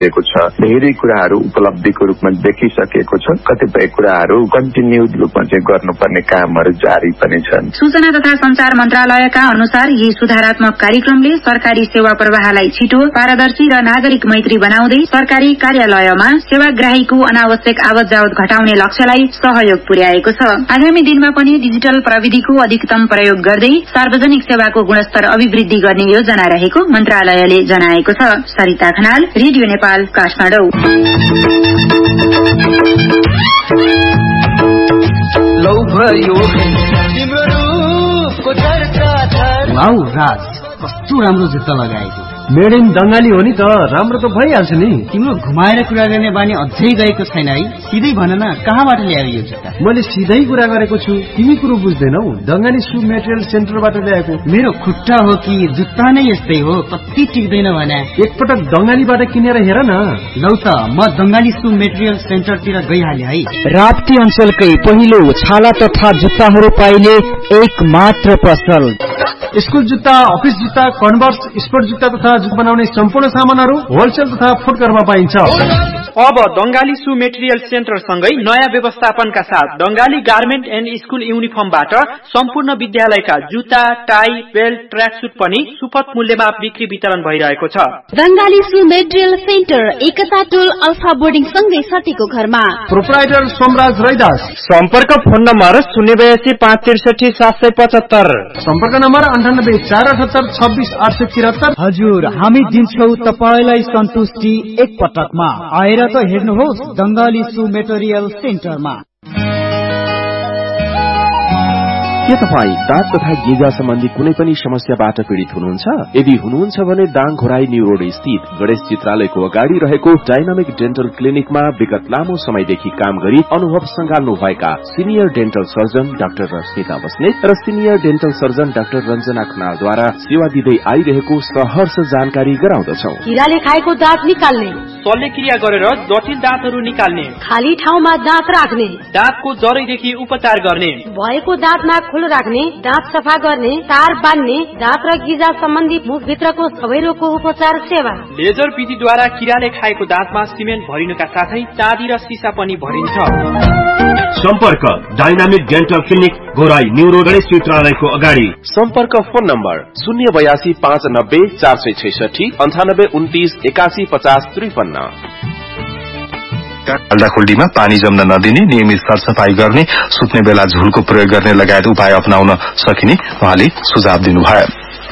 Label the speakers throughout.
Speaker 1: दिएको छ। धेरै कुराहरू उपलब्धिको रूपमा देखिसकेको छ, कतिपय कुराहरू कन्टिन्युड रूपमा चाहिँ गर्नुपर्ने कामहरू जारी पनि छन्।
Speaker 2: सूचना तथा संचार मन्त्रालयका अनुसार यी सुधारात्मक कार्यक्रमले सरकारी सेवा प्रवाहलाई छिटो, पारदर्शी र नागरिक मैत्री बनाउँदै सरकारी कार्यालयमा सेवाग्राहीको अनावश्यक आवत जावत घटाउने लक्ष्यलाई सहयोग पुर्याएको छ। आगामी दिनमा पनि डिजिटल प्रविधिको अधिकतम प्रयोग गर्दै सार्वजनिक सेवाको गुणस्तर अभिवृद्धि गर्ने योजना रहेको मन्त्रालयले जनाएको छ। सरिता खनाल, रेडियो नेपाल, काठमाडौँ।
Speaker 3: वाउ राज, कस्तो राम्रो जुत्ता लगाएको।
Speaker 4: मेड इन बंगाली हो नि त, राम्रो त भइहाल्छ नि।
Speaker 3: तिम्रो घुमाएर कुरा गर्ने बानी अझै गएको छैन है। सिधै भन न, कहाँबाट ल्यायो यो जुत्ता?
Speaker 4: मैले सिधै कुरा गरेको छु, तिमी कुरो बुझ्दैनौ। बंगाली सु मेटेरियल सेन्टरबाट ल्याएको।
Speaker 3: मेरो खुट्टा हो कि जुत्ता नै यस्तै हो, कति टिक्दैन भने।
Speaker 4: एकपटक बंगालीबाट किनेर हेर न।
Speaker 3: लौ त, म बंगाली सु मेटेरियल सेन्टरतिर गइहाले है।
Speaker 5: राप्ती अञ्चलकै पहिलो छाला तथा जुत्ताहरू पाइने एक मात्र पसल।
Speaker 4: स्कुल जुत्ता, अफिस जुत्ता, कन्भर्स, स्पोर्ट जुत्ता तथा जुत्ता बनाउने सम्पूर्ण सामानहरू होलसेल तथा फुटकरमा पाइन्छ।
Speaker 6: अब बंगाली सु मेटेरियल सेन्टर सँगै नयाँ व्यवस्थापनका साथ बंगाली गार्मेन्ट एन्ड स्कुल युनिफर्मबाट सम्पूर्ण विद्यालयका जुत्ता, टाई, बेल्ट, ट्र्याक सुट पनि सुपथ मूल्यमा बिक्री वितरण भइरहेको छ।
Speaker 7: बंगाली सु मेटेरियल सेन्टर एकता टोल अल्फा बोर्डिङ सँगै सतीको घरमा।
Speaker 4: प्रोप्राइटर सोमराज रैदास।
Speaker 5: सम्पर्क फोन नम्बर 082 563 775।
Speaker 4: सम्पर्क नम्बर 98 478 26 873।
Speaker 5: हजुर, हामी दिन्छौ तपाईलाई सन्तुष्टि एक पटकमा। आएर त हेर्नुहोस् बंगाली सु मेटेरियल सेन्टरमा।
Speaker 8: के तपाईँ दाँत तथा गिजा सम्बन्धी कुनै पनि समस्याबाट पीड़ित हुनुहुन्छ? यदि हुनुहुन्छ भने दाङ घोराई न्यू रोड स्थित गणेश चित्रालयको अगाडि रहेको डायनामिक डेन्टल क्लिनिकमा विगत लामो समयदेखि काम गरी अनुभव संगाल्नु भएका senior dental surgeon doctor Rashmita Basnet र senior dental surgeon doctor Ranjana खनालद्वारा सेवा दिँदै आइरहेको सहर्ष जानकारी गराउँदछौ।
Speaker 7: किराले खाएको दाँत निकाल्ने,
Speaker 6: शल्यक्रिया गरेर जटिल दाँतहरू निकाल्ने,
Speaker 7: खाली ठाउँमा दाँत राख्ने,
Speaker 6: दाँतको जरैदेखि उपचार गर्ने,
Speaker 7: भएको दाँतमा खुलो राख्ने, दाँत सफा गर्ने, तार बान्ने, दाँत र गिजा सम्बन्धी मुखभित्रको सबै रोगको उपचार सेवा।
Speaker 6: लेजर विधिद्वारा किराले खाएको दाँतमा सिमेन्ट भरिनुका साथै चाँदी र सिसा पनि भरिन्छ।
Speaker 9: सम्पर्क dynamic dental clinic Ghorahi new road Ganesh चित्रालयको अगाडि।
Speaker 8: सम्पर्क फोन नम्बर 082 590 466 98 29 81 50 53।
Speaker 10: खाल्डाखुल्डीमा पानी जम्न नदिने, नियमित सरसफाई गर्ने, सुत्ने बेला झुलको प्रयोग गर्ने लगायत उपाय अपनाउन सकिने उहाँले सुझाव दिनुभयो।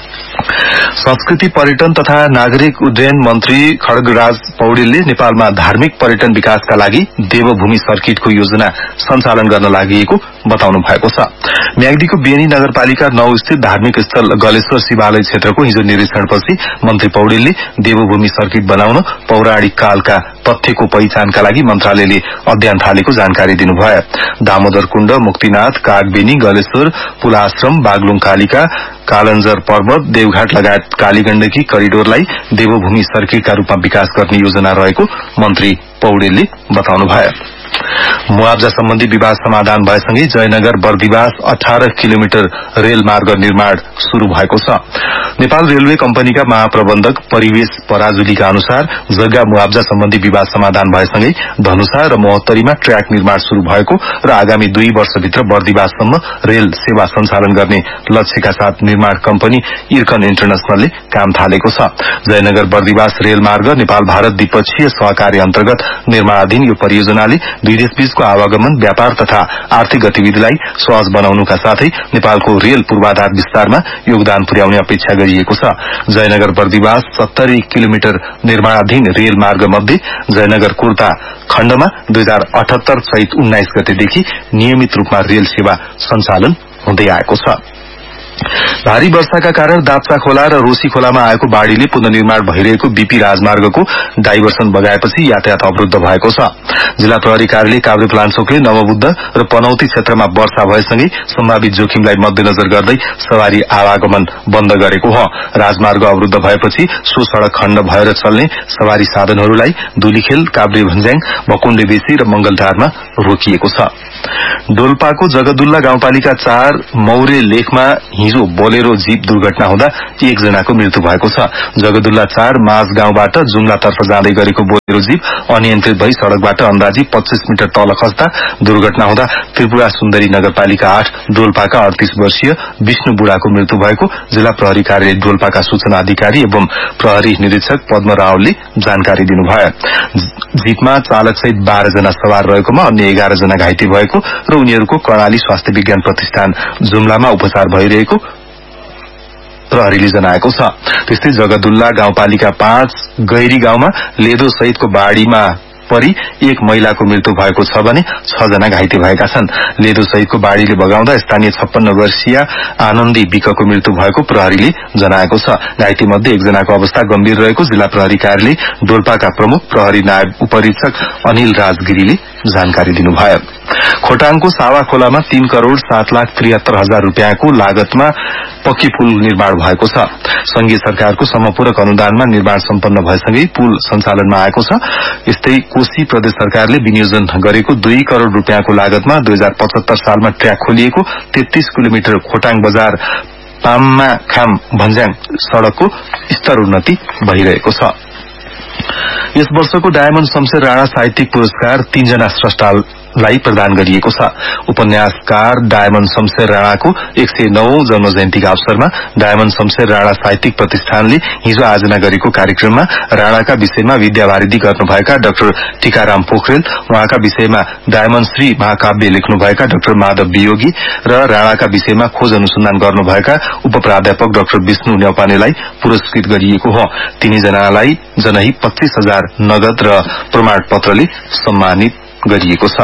Speaker 10: संस्कृति पर्यटन तथा नागरिक उड्डयन मन्त्री खड्गराज पौडेलले नेपालमा धार्मिक पर्यटन विकासका लागि देवभूमि सर्किटको योजना सञ्चालन गर्न लागि बताउनु भएको छ। म्याग्दीको बेनी नगरपालिका 9 स्थित धार्मिक स्थल गलेश्वर शिवालय क्षेत्रको हिजो निरीक्षणपछि मन्त्री पौडेलले देवभूमि सर्किट बनाउन पौराणिक कालका तथ्यको पहिचानका लागि मन्त्रालयले अध्ययन थालेको जानकारी दिनुभयो। दामोदर कुण्ड, मुक्तिनाथ, कागबेनी, गलेश्वर, पुलाश्रम, बागलुङ कालिका, कालन्जर पर्वत, देवघाट लगायत कालीगण्डकी करिडोरलाई देवभूमि सर्किटका रूपमा विकास गर्ने योजना रहेको मन्त्री पौडेलले बताउनुभयो। मुआब्जा सम्बन्धी विवाद समाधान भएसँगै जयनगर बर्दिवास 18 किलोमिटर रेल मार्ग निर्माण शुरू भएको छ। नेपाल रेलवे कम्पनीका महाप्रबन्धक परिवेश पराजुलीका अनुसार जग्गा मुआब्जा सम्बन्धी विवाद समाधान भएसँगै धनुषा र महोत्तरीमा ट्र्याक निर्माण शुरू भएको र आगामी 2 वर्षभित्र बर्दिवाससम्म रेल सेवा सञ्चालन गर्ने लक्ष्यका साथ निर्माण कम्पनी इर्कन इन्टरनेशनलले काम थालेको छ। जयनगर बर्दिवास रेल मार्ग नेपाल भारत द्विपक्षीय सहकार्य अन्तर्गत निर्माणाधीन यो परियोजनाले दुई देशबीचको आवागमन, व्यापार तथा आर्थिक गतिविधिलाई सहज बनाउनुका साथै नेपालको रेल पूर्वाधार विस्तारमा योगदान पुर्याउने अपेक्षा गरिएको छ। जयनगर बर्दिवास 70 किलोमिटर निर्माणाधीन रेल मार्ग मध्ये जयनगर कुर्ता खण्डमा 2078 चैत 19 गतेदेखि नियमित रूपमा रेल सेवा सञ्चालन हुँदै आएको छ। भारी वर्षाका कारण दाप्चा खोला र रोसी खोलामा आएको बाढ़ीले पुनर्निर्माण भइरहेको बीपी राजमार्गको डाइभर्सन बगाएपछि यातायात अवरुद्ध भएको छ। जिल्ला प्रहरी कार्यालय काभ्रेपलाञ्चोकले नवबुद्ध र पनौती क्षेत्रमा वर्षा भएसँगै सम्भावित जोखिमलाई मध्यनजर गर्दै सवारी आवागमन बन्द गरेको हो। राजमार्ग अवरुद्ध भएपछि सो सड़क खण्ड भएर चल्ने सवारी साधनहरूलाई दुलीखेल, काभ्रे भन्ज्याङ, भकुण्डे बेसी र मंगलधारमा रोकिएको छ। डोल्पाको जगदुल्ला गाउँपालिका 4 मौरे लेखमा हिजो बोलेरो जीप दुर्घटना हुँदा 1 जनाको मृत्यु भएको छ। जगदुल्ला 4 माझ गाउँबाट जुम्लातर्फ जाँदै गरेको बोलेरो जीप अनियन्त्रित भई सड़कबाट अन्दाजी 25 मिटर तल खस्दा दुर्घटना हुँदा त्रिपुरा सुन्दरी नगरपालिका 8 डोल्पाका 38 वर्षीय विष्णु बुढाको मृत्यु भएको जिल्ला प्रहरी कार्यालय डोल्पाका सूचना अधिकारी एवं प्रहरी निरीक्षक पद्म रावलले जानकारी दिनुभयो। जीपमा चालक सहित 12 जना सवार रहेकोमा अन्य 11 जना घाइते भएको र उनीहरूको कर्णाली स्वास्थ्य विज्ञान प्रतिष्ठान जुम्लामा उपचार भइरहेको प्रहरीले जनाएको छ। त्यस्तै जगदुल्ला गाउँपालिका 5 गैरी गाउँमा लेदो सहितको बाढ़ीमा परि 1 महिलाको मृत्यु भएको छ भने 6 जना घाइते भएका छन्। लेदो सहितको बाढ़ीले बगाउँदा स्थानीय 56 वर्षीय आनन्दी विकको मृत्यु भएको प्रहरीले जनाएको छ। घाइते मध्ये 1 जनाको अवस्था गम्भीर रहेको जिल्ला प्रहरी कार्यालय डोल्पाका प्रमुख प्रहरी नायब उपरीक्षक अनिल राजगिरीले जानकारी दिनुभयो। खोटाङको सावा खोलामा 3 करोड़ 7,73,000 रुपियाँको लागतमा पक्की पुल निर्माण भएको छ। संघीय सरकारको समपूरक अनुदानमा निर्माण सम्पन्न भएसँगै पुल सञ्चालनमा आएको छ। यस्तै कोशी प्रदेश सरकारले विनियोजन गरेको 2 करोड़ रुपियाँको लागतमा 2075 सालमा ट्र्याक खोलिएको 33 किलोमिटर खोटाङ बजार पाम्माखाम भन्ज्याङ सड़कको स्तरोन्नति भइरहेको छ। यस वर्षको डायमण्ड शमशेर राणा साहित्यिक पुरस्कार 3 जना स्रष्टालाई प्रदान गरिएको छ। उपन्यासकार डायमण्ड शमशेर राणाको 109औं जन्म जयन्तीका अवसरमा डायमण्ड शमशेर राणा साहित्यिक प्रतिष्ठानले हिजो आयोजना गरेको कार्यक्रममा राणाका विषयमा विद्यावारिधि गर्नुभएका डाक्टर टीकाराम पोखरेल, उहाँका विषयमा डायमण्ड श्री महाकाव्य लेख्नुभएका डाक्टर माधव वियोगी र राणाका विषयमा खोज अनुसन्धान गर्नुभएका उपप्राध्यापक डाक्टर विष्णु न्यौपानेलाई पुरस्कृत गरिएको हो। तिनीजनालाई जनही 25,000 नगद र प्रमाणपत्रले सम्मानित गरिएको छ।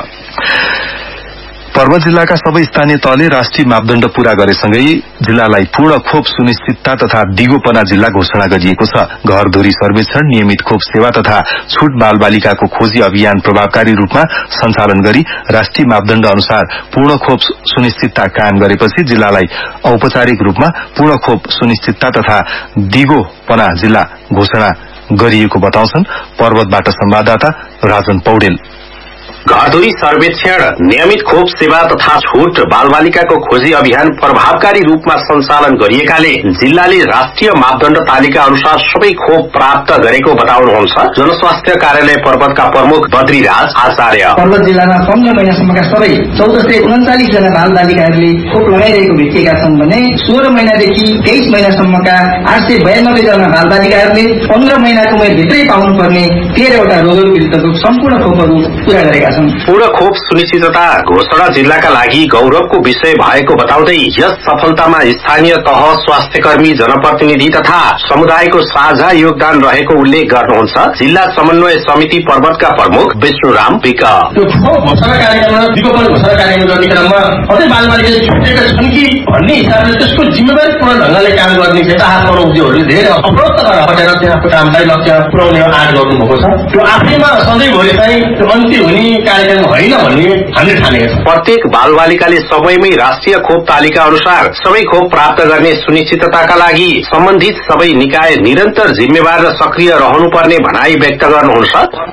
Speaker 10: पर्वत जिल्लाका सबै स्थानीय तहले राष्ट्रिय मापदण्ड पूरा गरेसँगै जिल्लालाई पूर्ण खोप सुनिश्चितता तथा दिगोपना जिल्ला घोषणा गरिएको छ। घरधुरी सर्वेक्षण, नियमित खोप सेवा तथा छुट बालबालिकाको खोजी अभियान प्रभावकारी रूपमा सञ्चालन गरी राष्ट्रिय मापदण्ड अनुसार पूर्ण खोप सुनिश्चितता कायम गरेपछि जिल्लालाई औपचारिक रूपमा पूर्ण खोप सुनिश्चितता तथा दिगोपना जिल्ला घोषणा गरिएको बताउँछन् पर्वतबाट संवाददाता राजन पौडेल।
Speaker 11: घरधुरी सर्वेक्षण, नियमित खोप सेवा तथा छुट बालबालिकाको खोजी अभियान प्रभावकारी रूपमा सञ्चालन गरिएकाले जिल्लाले राष्ट्रिय मापदण्ड तालिका अनुसार सबै खोप प्राप्त गरेको बताउनुहुन्छ जनस्वास्थ्य कार्यालय पर्वतका प्रमुख बद्रीराज आचार्य।
Speaker 12: पर्वत जिल्लामा 15 महिनासम्मका सबै 1439 जना बालबालिकाहरूले खोप लगाइरहेको भेटिएका छन् भने 16 महिनादेखि 23 महिनासम्मका 892 जना बालबालिकाहरूले 15 महिनाको उमेरभित्रै पाउनुपर्ने 13 वटा रोगहरू विरुद्धको सम्पूर्ण खोपहरू पूरा गरेका छन्।
Speaker 11: पूर्ण खोप सुनिश्चितता घोषणा जिल्लाका लागि गौरवको विषय भएको बताउँदै यस सफलतामा स्थानीय तह, स्वास्थ्यकर्मी, जनप्रतिनिधि तथा समुदायको साझा योगदान रहेको उल्लेख गर्नुहुन्छ जिल्ला समन्वय समिति पर्वतका प्रमुख विष्णुराम विक।
Speaker 13: घोषणा कार्यक्रममा दिगोपन घोषणा कार्यक्रम गर्ने क्रममा अझै बालबालिकाले छुटेका छन् कि भन्ने हिसाबले त्यसको जिम्मेवारीपूर्ण ढंगले काम गर्ने चाहक बनाउनेहरूले धेरै अवरोध हटेर त्यहाँको कामलाई लक्ष्य पुर्याउने आँट गर्नुभएको छ। त्यो आफैमा सधैँभरि चाहिँ अन्त्य हुने कार्यक्रम होइन भन्ने हामीले ठानेका छौँ।
Speaker 11: प्रत्येक बालबालिकाले समयमै राष्ट्रिय खोप तालिका अनुसार सबै खोप प्राप्त गर्ने सुनिश्चितताका लागि सम्बन्धित सबै निकाय निरन्तर जिम्मेवार र सक्रिय रहनुपर्ने भनाई व्यक्त गर्नुहुन्छ।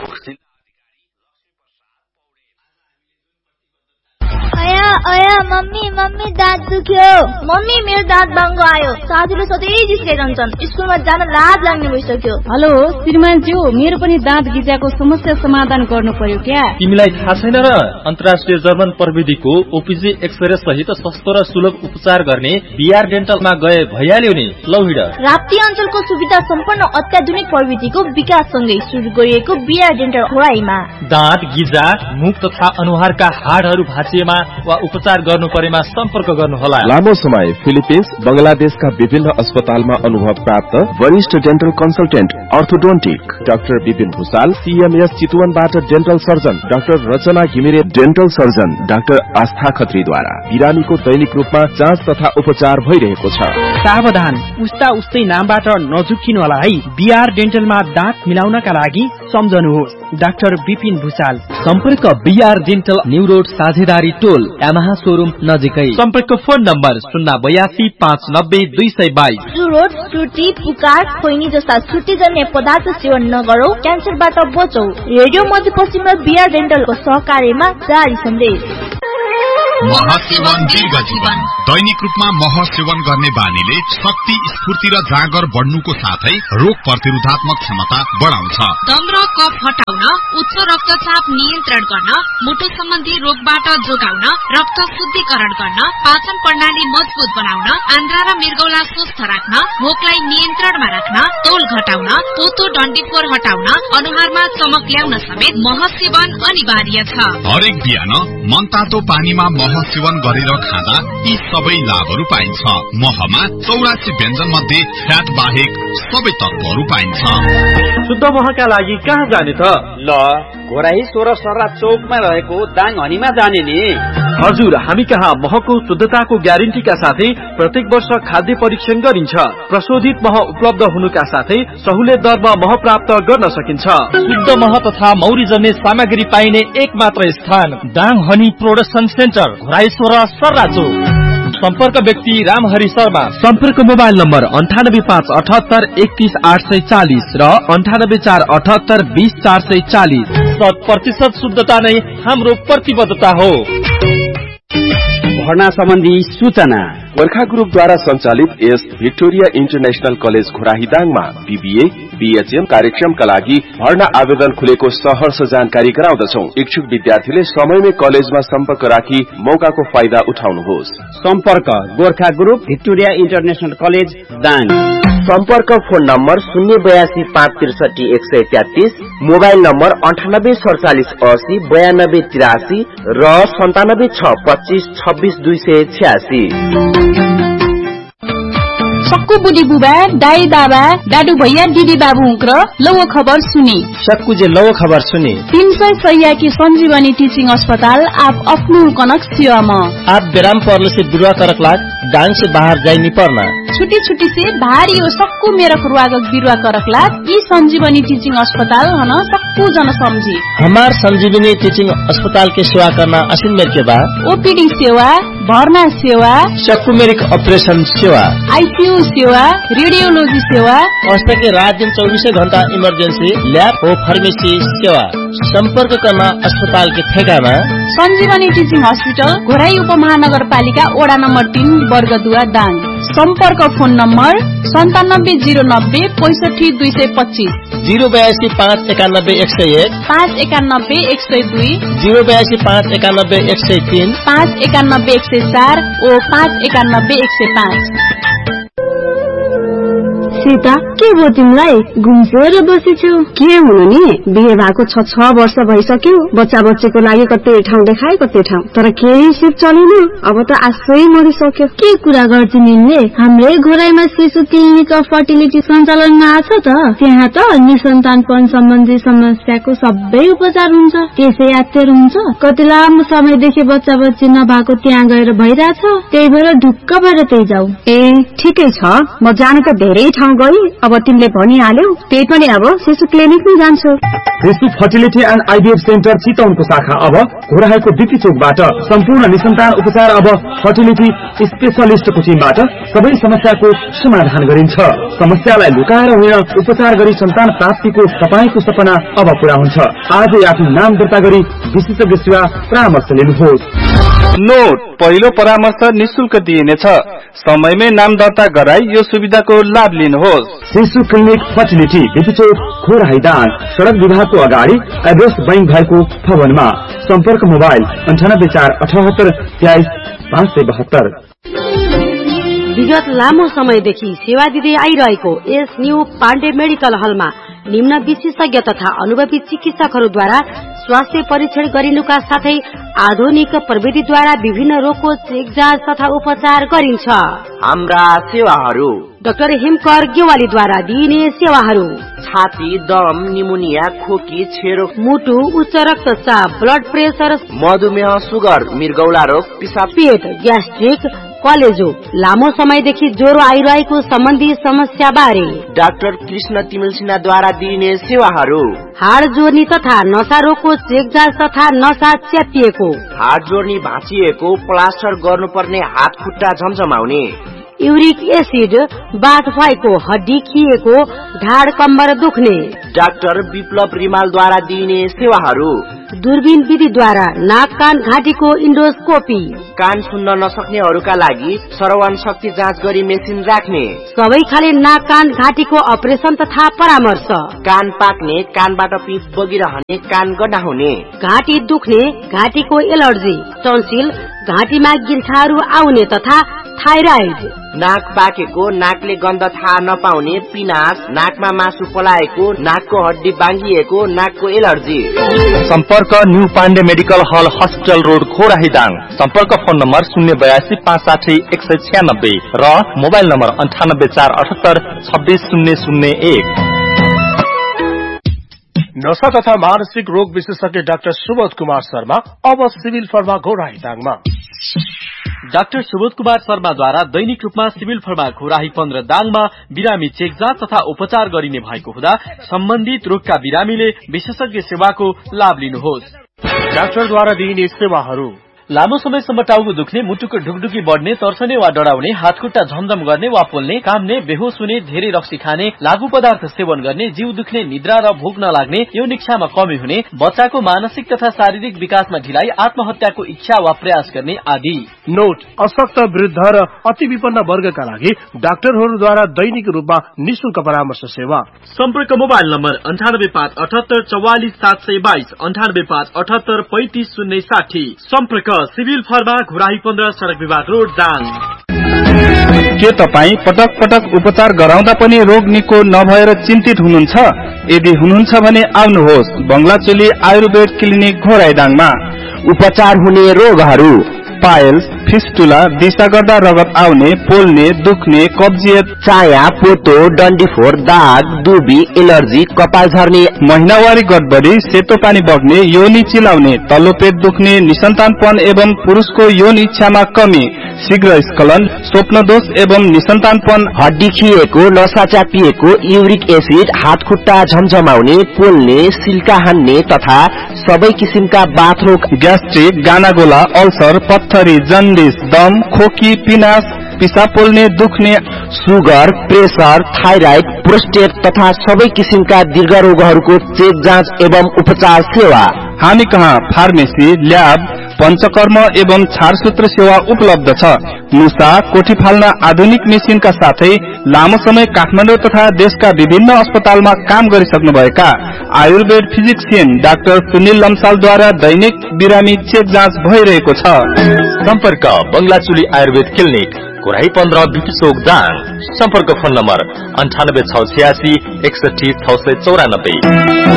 Speaker 14: अया मम्मी दाँत दुख्यो। मम्मी मेरो दाँत बाङ्गो आयो। साथीले सधैँ जिस्काइरहन्छन्। स्कुलमा जान लाज लाग्ने भइसक्यो।
Speaker 15: हेलो श्रीमानज्यू, मेरो पनि दाँत गिजाको समस्या समाधान गर्नु पर्यो क्या?
Speaker 16: तिमीलाई थाहा छैन र अन्तर्राष्ट्रिय जर्मन प्रविधिको ओपीजी एक्सरे सहित सस्तो र सुलभ उपचार गर्ने बीआर डेन्टलमा गए भइहाल्यो नि। लौ हिँड।
Speaker 14: राप्ती अञ्चलको सुविधा सम्पन्न अत्याधुनिक प्रविधिको विकाससँगै सुरु गरिएको बीआर डेन्टल खोराईमा
Speaker 16: दाँत गिजा, मुख तथा अनुहारका हाडहरू भाँचिएमा वा उपचार गर्नु परेमा सम्पर्क गर्नुहोला।
Speaker 8: लामो समय फिलिपिन्स, बंगलादेशका विभिन्न अस्पतालमा अनुभव प्राप्त वरिष्ठ dental consultant orthodontic doctor Vipin Bhusal, CMS चितवनबाट dental surgeon doctor रचना घिमिरे, डेन्टल सर्जन डाक्टर आस्था खत्रीद्वारा बिरामीको दैनिक रूपमा जाँच तथा उपचार भइरहेको छ।
Speaker 17: सावधान, उस्ता उस्तै नामबाट नझुक्किनु होला है। बीआर डेन्टलमा दाँत मिलाउनका लागि सम्झनुहोस् डाक्टर विपिन भूषाल।
Speaker 16: सम्पर्क बीआर डेन्टल न्यू रोड साझेदारी टोल यामाहा शोरूम नजिकै। सम्पर्क फोन नम्बर 082 590 222।
Speaker 14: चुरोट, चुटी, पुकार, खोइनी जस्ता छुट्टीजन्य पदार्थ सेवन नगरौ, क्यान्सरबाट बचौ। रेडियो मध्यपश्चिममा बीआर डेन्टलको सहकार्यमा जारी सन्देश।
Speaker 18: मह सेवन दीर्घ जीवन। दैनिक रूपमा मह सेवन गर्ने बानीले शक्ति, स्फूर्ति र जागर बढ्नुको साथै रोग प्रतिरोधात्मक क्षमता बढाउँछ।
Speaker 19: दम र कफ हटाउन, उच्च रक्तचाप नियन्त्रण गर्न, मुटु सम्बन्धी रोगबाट जोगाउन, रक्त शुद्धिकरण गर्न, पाचन प्रणाली मजबुत बनाउन, आन्द्रा र मृगौला स्वस्थ राख्न, भोकलाई नियन्त्रणमा राख्न, तौल घटाउन, पोतो डन्डीफोर हटाउन, अनुहारमा चमक ल्याउन समेत मह सेवन अनिवार्य छ।
Speaker 18: हरेक बिहान मनतातो पानीमा मह सेवन गरेर खाँदा यी सबै लाभहरू पाइन्छ। महमा 84 व्यञ्जन मध्ये फ्याट बाहेक सबै तत्वहरू पाइन्छ।
Speaker 6: शुद्ध महका लागि कहाँ जाने त?
Speaker 20: ल घोराही 16 सर्रा चौकमा रहेको दाङ हनीमा जाने नि।
Speaker 16: हजुर, हामी कहाँ महको शुद्धताको ग्यारेन्टीका साथै प्रत्येक वर्ष खाद्य परीक्षण गरिन्छ। प्रशोधित मह उपलब्ध हुनुका साथै सहुलियत दरमा मह प्राप्त गर्न सकिन्छ।
Speaker 17: शुद्ध मह तथा मौरी जन्ने सामग्री पाइने एक मात्र स्थान Dang honey production centre, Ghorahi 16 सर्रा चौक। सम्पर्क व्यक्ति रामहरि शर्मा।
Speaker 8: सम्पर्क मोबाइल नम्बर 9857831840 र 9847820440।
Speaker 17: 100% शुद्धता नै हाम्रो प्रतिबद्धता हो।
Speaker 20: भर्ना सम्बन्धी सूचना
Speaker 8: गोर्खा ग्रुपद्वारा सञ्चालित S Victoria international college घोराहीदाङमा BBA, BHM कार्यक्रमका लागि भर्ना आवेदन खुलेको सहर्ष जानकारी गराउँदछौं। इच्छुक विद्यार्थीले समयमै कलेजमा सम्पर्क राखी मौकाको फाइदा उठाउनुहोस्।
Speaker 20: सम्पर्क Gorkha group Victoria international college Dang.
Speaker 21: सम्पर्क फोन नम्बर 082533133, मोबाइल नम्बर 9847809283 र 9762526286।
Speaker 15: सक्कु बुढी बुबा, दाई दाबा, दादु भैया, दिदी बाबु हुँक्र लौ खबर सुनी।
Speaker 20: सक्कु जे लौ खबर सुनी।
Speaker 15: 300 सैया की संजीवनी टीचिंग अस्पताल आप अपनू कनक सेवामा।
Speaker 20: आप बेराम पर्ने से बिरुवा करक लाग डांग से बाहर जाई नहीं पड़ना।
Speaker 15: छुट्टी छुट्टी से भारी हो सक्कु मेरा रुवागक बिरुवा करक लाग ई संजीवनी टीचिंग अस्पताल हन सक्कु जन समझी।
Speaker 20: हमार संजीवनी टीचिंग अस्पताल के सेवा करना असीम मेर के बाद
Speaker 15: ओपीडी सेवा, भर्ना सेवा,
Speaker 20: सक्कु मेरिक ऑपरेशन सेवा,
Speaker 15: आईसीयू सेवा, रेडियोलॉजी सेवा,
Speaker 20: औषध के रात दिन 24 घंटा इमरजेंसी लैब और फार्मेसी सेवा। संपर्क करना अस्पताल के ठेगाना
Speaker 15: संजीवनी टीचिंग हॉस्पिटल, घोराही उपमहानगरपालिका, वडा नम्बर 3, वर्गदुवा, दाङ। संपर्क फोन नम्बर 9709065225,
Speaker 20: 082591101,
Speaker 15: 591102,
Speaker 20: 082591103,
Speaker 15: 591104 और 591105।
Speaker 22: सीता, के भयो तिमीलाई? घुम्सेर बसेछौ? के हुनु नि, बिहे भएको 6 वर्ष भइसक्यो। बच्चा बच्चीको लागि कतै ठाउँ देखाए कतै ठाउँ, तर केही सिप चलेन। अब त आशै मरिसक्यो। के कुरा गर्छु निले? हाम्रै घोराईमा शिशु क्लिनिक अफ फर्टिलिटी सञ्चालनमा आछ त। त्यहाँ त निसन्तानपन सम्बन्धी समस्याको सबै उपचार हुन्छ। त्यसै यात्तर हुन्छ। कति लामो समयदेखि बच्चा बच्ची नभएको त्यहाँ गएर भइरहेछ। त्यही भएर ढुक्क भएर त्यही जाऊ।
Speaker 2: ए ठिकै छ, म जानु त धेरै ठाउँ गई। अब तिमीले भनिहाल्यौ, त्यही पनि अब शिशु क्लिनिकमै जान्छु।
Speaker 23: शिशु फर्टिलिटी एन्ड आइभीएफ सेन्टर चितवनको शाखा अब घोराहीको बिपी चोकबाट सम्पूर्ण निसन्तान उपचार अब फर्टिलिटी स्पेशलिस्टको टिमबाट सबै समस्याको समाधान गरिन्छ। समस्यालाई लुकाएर होइन, उपचार गरी सन्तान प्राप्तिको तपाईको सपना अब पूरा हुन्छ। आजै आफ्नो नाम दर्ता गरी विशेषज्ञ सेवा परामर्श लिनुहोस्।
Speaker 24: नोट, पहिलो परामर्श निशुल्क दिइनेछ। समयमै नाम दर्ता गराई यो सुविधाको लाभ लिनुहोस्।
Speaker 23: शिशु क्लिनिक फर्टिलिटी बिपी चोक घोराहीदाङ, सड़क विभागको अगाडि एड्रेस बैंक भएको भवनमा। सम्पर्क मोबाइल 9847832572।
Speaker 7: विगत लामो समयदेखि सेवा दिँदै आइरहेको एस न्यू पाण्डे मेडिकल हलमा निम्न विशेषज्ञ तथा अनुभवी चिकित्सकहरूद्वारा स्वास्थ्य परीक्षण गरिनुका साथै आधुनिक प्रविधिद्वारा विभिन्न रोगको चेकजाँच तथा उपचार गरिन्छ।
Speaker 21: हाम्रा सेवाहरू:
Speaker 7: डाक्टर हेमकर गेवालीद्वारा दिइने सेवाहरू:
Speaker 21: छाती, दम, निमोनिया, खोकी, छेरो,
Speaker 7: मुटु, उच्च रक्तचाप, ब्लड प्रेसर,
Speaker 21: मधुमेह, सुगर, मृगौला रोग, पिसाब,
Speaker 7: पेट, ग्यास्ट्रिक, कलेजो, लामो समयदेखि ज्वरो आइरहेको सम्बन्धी समस्या बारे
Speaker 21: डाक्टर कृष्ण तिमिल सिन्हाद्वारा दिइने सेवाहरू:
Speaker 7: हाड जोर्नी तथा नसा रोगको चेकजाँच तथा नसा च्यापिएको,
Speaker 21: हाड जोर्नी भाँचिएको, प्लास्टर गर्नुपर्ने, हात खुट्टा झमझमाउने,
Speaker 7: युरिक एसिड, बाथ भएको, हड्डी खिएको, ढाड कम्बर दुख्ने।
Speaker 21: डाक्टर विप्लव रिमालद्वारा दिइने सेवाहरू।
Speaker 7: दूरबीन विधिद्वारा नाक कान घाँटीको इन्डोस्कोपी।
Speaker 21: कान सुन्न नसक्नेहरूका लागि श्रवण शक्ति जाँच गरी मेसिन राख्ने।
Speaker 7: सबै खाले नाक कान घाँटीको अपरेसन तथा परामर्श।
Speaker 21: कान पाक्ने, कानबाट पिप बगिरहने, कान गड्डा हुने,
Speaker 7: घाँटी दुख्ने, घाँटीको एलर्जी, टन्सिल, घाँटीमा गिर्खाहरू आउने तथा थाइराइड।
Speaker 21: नाक पाकेको, नाकले गन्ध थाहा नपाउने, पिनास, नाकमा मासु पलाएको, नाकको हड्डी बाङ्गिएको, नाकको एलर्जी।
Speaker 17: सम्पर्क न्यू पाण्डे मेडिकल हल हस्पिटल रोड खोराही दाङ। सम्पर्क फोन नम्बर 082 560 196 र मोबाइल नम्बर 9848760001।
Speaker 1: नशा तथा मानसिक रोग विशेषज्ञ डाक्टर सुबोध कुमार शर्मा अब civil pharma Ghorahi दाङमा।
Speaker 16: Doctor Subodh Kumar शर्माद्वारा दैनिक रूपमा सिभिल फर्मा घोराही 15 दाङमा बिरामी चेक जाँच तथा उपचार गरिने भएको हुँदा सम्बन्धित रोगका बिरामीले विशेषज्ञ सेवाको लाभ लिनुहोस्।
Speaker 1: डाक्टरद्वारा दिइने सेवाहरू।
Speaker 16: लामो समयसम्म टाउको दुख्ने, मुटुको ढुकढुकी बढ्ने, तर्सने वा डराउने, हातखुट्टा झमझम गर्ने वा पोल्ने, काम्ने, बेहोस हुने, धेरै रक्सी खाने, लागू पदार्थ सेवन गर्ने, जिउ दुख्ने, निद्रा र भोक नलाग्ने, यौन इच्छामा कमी हुने, बच्चाको मानसिक तथा शारीरिक विकासमा ढिलाइ, आत्महत्याको इच्छा वा प्रयास गर्ने आदि।
Speaker 1: नोट, अशक्त वृद्ध र अति विपन्न वर्गका लागि डाक्टरहरूद्वारा दैनिक रूपमा निशुल्क परामर्श सेवा।
Speaker 16: सम्पर्क मोबाइल नम्बर 9857 44 722 9857 35 060। सम्पर्क सिभिल फर्मा घोराही 15 सडक विभाग रोड दाङ।
Speaker 24: के तपाई पटक पटक उपचार गराउँदा पनि रोग निको नभएर चिन्तित हुनुहुन्छ? यदि हुनुहुन्छ भने आउनुहोस् बंगलाचोली आयुर्वेद क्लिनिक घोराही दाङमा।
Speaker 21: उपचार हुने रोगहरू:
Speaker 24: पाइल्स, फिस्टुला, दिशा गर्दा रगत आउने, पोल्ने, दुख्ने, कब्जियत,
Speaker 21: चाया, पोतो, डन्डीफोर, दाग, दुबी, एलर्जी, कपाल झर्ने,
Speaker 24: महिनावारी गडबडी, सेतो पानी बग्ने, योनी चिलाउने, तल्लो पेट दुख्ने, निसन्तानपन एवं पुरुषको यौन इच्छामा कमी, शीघ्र स्खलन, स्वप्नदोष एवं निसन्तानपन,
Speaker 21: हड्डी खिएको, नसा चापिएको, युरिक एसिड, हात खुट्टा झमझमाउने, पोल्ने, सिल्का हान्ने तथा सबै किसिमका बाथरोग,
Speaker 24: ग्यास्ट्रिक, गानागोला, अल्सर, पत्थरी, जन्डिस, दम, खोकी, पिनास, पिसा पोल्ने, दुख्ने,
Speaker 21: सुगर, प्रेसर, थाइराइड, प्रोस्टेट तथा सबै किसिमका दीर्घ रोगहरूको चेक जाँच एवं उपचार सेवा।
Speaker 24: हामी कहाँ फार्मेसी, ल्याब, पंचकर्म एवं छारसूत्र सेवा उपलब्ध छ। मुसा, कोठी फाल्न आधुनिक मेसिनका साथै लामो समय काठमाडौँ तथा देशका विभिन्न अस्पतालमा काम गरिसक्नुभएका आयुर्वेद फिजिक्सियन डाक्टर सुनिल लम्सालद्वारा दैनिक बिरामी चेक जाँच भइरहेको छ।
Speaker 17: सम्पर्क बंगलाचोली आयुर्वेद क्लिनिक घोराही 15 बिटी चोक दाङ। सम्पर्क फोन नम्बर 98 686 61 694।